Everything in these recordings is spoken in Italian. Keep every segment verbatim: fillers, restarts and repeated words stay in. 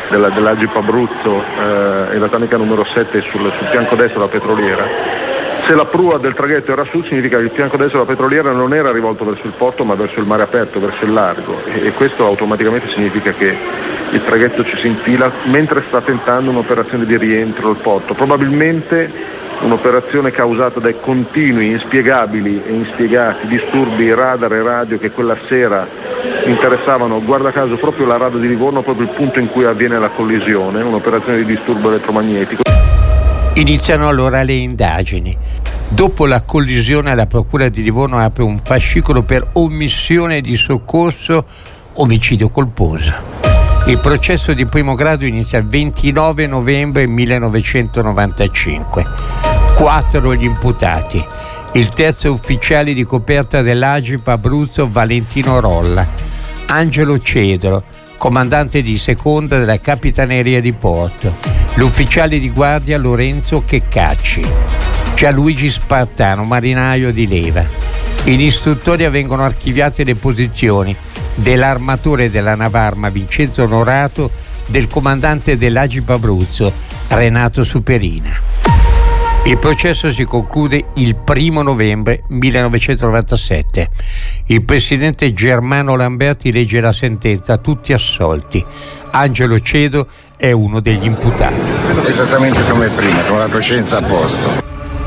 della, dell'Agip Abruzzo eh, e la tanica numero sette sul, sul fianco destro della petroliera. Se la prua del traghetto era su, significa che il fianco destro della petroliera non era rivolto verso il porto ma verso il mare aperto, verso il largo, e, e questo automaticamente significa che il traghetto ci si infila mentre sta tentando un'operazione di rientro al porto, probabilmente un'operazione causata dai continui, inspiegabili e inspiegati disturbi radar e radio che quella sera interessavano, guarda caso, proprio la radio di Livorno, proprio il punto in cui avviene la collisione, un'operazione di disturbo elettromagnetico. Iniziano allora le indagini. Dopo la collisione, la Procura di Livorno apre un fascicolo per omissione di soccorso, omicidio colposo. Il processo di primo grado inizia il ventinove novembre millenovecentonovantacinque. Quattro gli imputati. Il terzo ufficiale di coperta dell'Agip Abruzzo Valentino Rolla, Angelo Cedro, comandante di seconda della Capitaneria di Porto, l'ufficiale di guardia Lorenzo Checcacci, Gianluigi Spartano, marinaio di leva. In istruttoria vengono archiviate le posizioni dell'armatore della Navarma Vincenzo Onorato, del comandante dell'Agip Abruzzo Renato Superina. Il processo si conclude il primo novembre millenovecentonovantasette. Il presidente Germano Lamberti legge la sentenza, tutti assolti. Angelo Cedro è uno degli imputati. Esattamente come prima, con la coscienza a posto.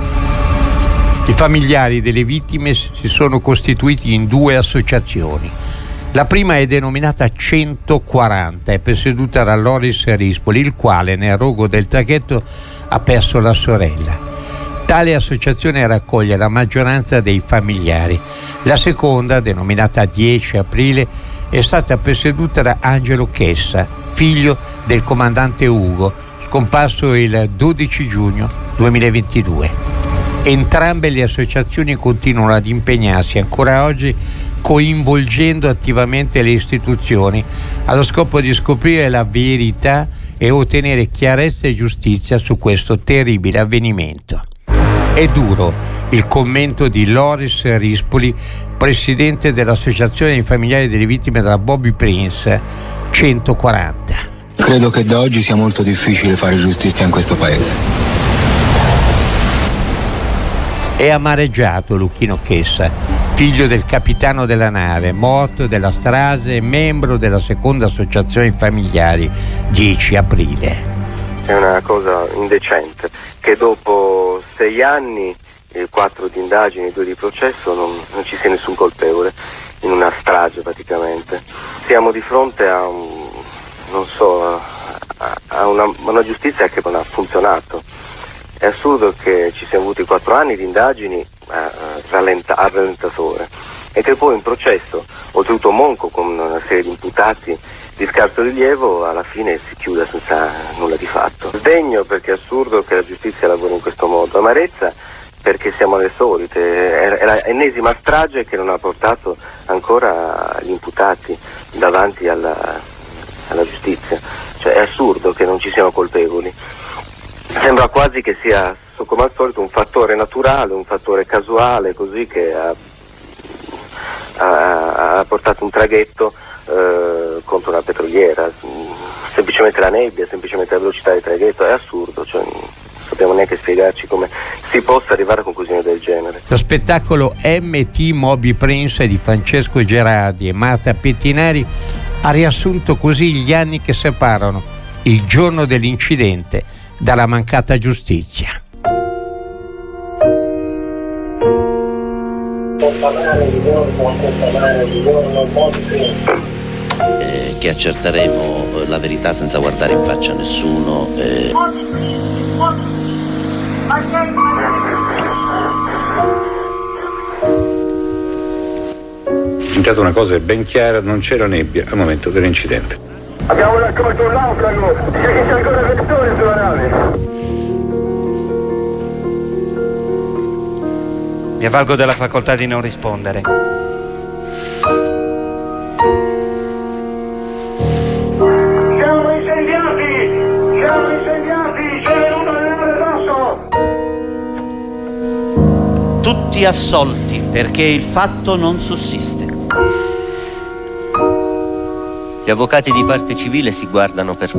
I familiari delle vittime si sono costituiti in due associazioni. La prima è denominata centoquaranta, è presieduta da Loris Rispoli, il quale nel rogo del traghetto ha perso la sorella. Tale associazione raccoglie la maggioranza dei familiari. La seconda, denominata dieci aprile, è stata presieduta da Angelo Chessa, figlio del comandante Ugo, scomparso il dodici giugno duemilaventidue. Entrambe le associazioni continuano ad impegnarsi ancora oggi, coinvolgendo attivamente le istituzioni allo scopo di scoprire la verità e ottenere chiarezza e giustizia su questo terribile avvenimento. È duro il commento di Loris Rispoli, presidente dell'Associazione dei familiari delle vittime della Bobby Prince centoquaranta. Credo che da oggi sia molto difficile fare giustizia in questo paese. È amareggiato Luchino Chessa, figlio del capitano della nave, morto della strage e membro della seconda associazione familiari dieci aprile. È una cosa indecente che dopo sei anni, eh, quattro di indagini, due di processo, non, non ci sia nessun colpevole in una strage praticamente. Siamo di fronte a un, non so, a, a una, una giustizia che non ha funzionato. È assurdo che ci siano avuti quattro anni di indagini eh, rallenta, a rallentatore e che poi un processo, oltretutto monco, con una serie di imputati di scarso rilievo, alla fine si chiuda senza nulla di fatto. Sdegno perché è assurdo che la giustizia lavori in questo modo, amarezza perché siamo alle solite, è l'ennesima strage che non ha portato ancora gli imputati davanti alla, alla giustizia. Cioè è assurdo che non ci siano colpevoli. Sembra quasi che sia, come al solito, un fattore naturale, un fattore casuale, così che ha, ha, ha portato un traghetto eh, contro una petroliera. Semplicemente la nebbia, semplicemente la velocità del traghetto, è assurdo, cioè non sappiamo neanche spiegarci come si possa arrivare a conclusioni del genere. Lo spettacolo M T Moby Prince di Francesco Gerardi e Marta Pettinari ha riassunto così gli anni che separano il giorno dell'incidente dalla mancata giustizia. Eh, che accerteremo la verità senza guardare in faccia a nessuno. Eh. Intanto una cosa è ben chiara, non c'era nebbia al momento dell'incidente. Abbiamo raccolto un naufrago, dice che c'è ancora persone sulla nave. Mi avvalgo della facoltà di non rispondere. Siamo incendiati! Siamo incendiati! C'è venuto nel nave rosso! Tutti assolti perché il fatto non sussiste. Gli avvocati di parte civile si guardano per